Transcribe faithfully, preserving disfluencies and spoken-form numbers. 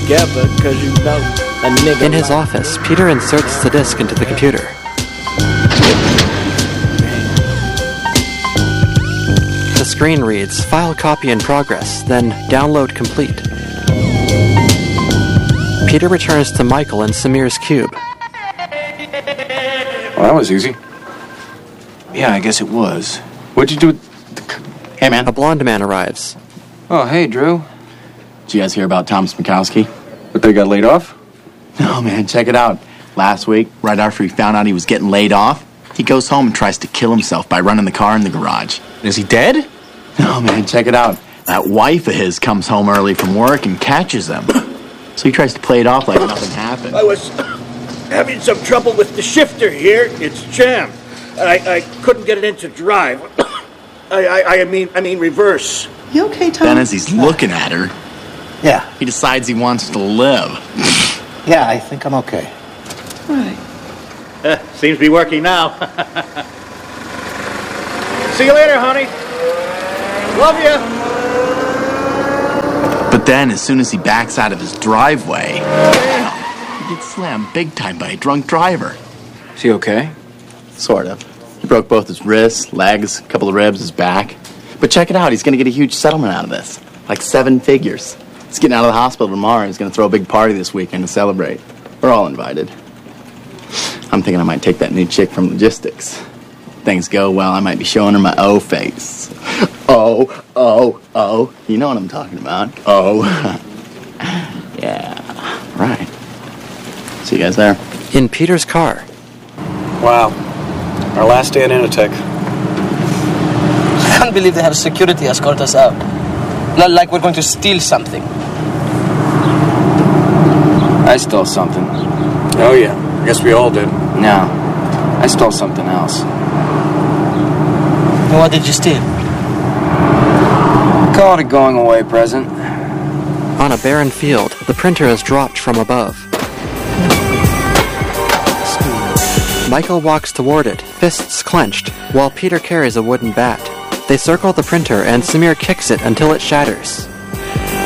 together, cause you know a nigga. In his office, Peter inserts the disc into the computer. The screen reads, file copy in progress, then download complete. Peter returns to Michael and Samir's cube. Well, that was easy. Yeah, I guess it was. What'd you do with the... Hey, man. A blonde man arrives. Oh, hey, Drew. Did you guys hear about Thomas Mikowski? But they got laid off? No, man, check it out. Last week, right after he found out he was getting laid off, he goes home and tries to kill himself by running the car in the garage. Is he dead? No, man, check it out. That wife of his comes home early from work and catches him. So he tries to play it off like nothing happened. I was having some trouble with the shifter here. It's jammed. I, I couldn't get it into drive. I, I, I mean, I mean reverse. You okay, Tom? Then as he's looking at her, Yeah, he decides he wants to live. yeah, I think I'm okay. Right. Uh, seems to be working now. See you later, honey. Love you. But then, as soon as he backs out of his driveway, he gets slammed big time by a drunk driver. Is he okay? Sort of. He broke both his wrists, legs, a couple of ribs, his back. But check it out, he's going to get a huge settlement out of this. Like seven figures. He's getting out of the hospital tomorrow and he's going to throw a big party this weekend to celebrate. We're all invited. I'm thinking I might take that new chick from logistics. Things go well, I might be showing her my O face. Oh, oh, oh. You know what I'm talking about. Oh. Yeah. Right. See you guys there. In Peter's car. Wow. Our last day at Inotech. I can't believe they have security escort us out. Not like we're going to steal something. I stole something. Oh, yeah. I guess we all did. No, I stole something else. What did you steal? Call it a going away present. On a barren field, the printer is dropped from above. Michael walks toward it, fists clenched, while Peter carries a wooden bat. They circle the printer and Samir kicks it until it shatters.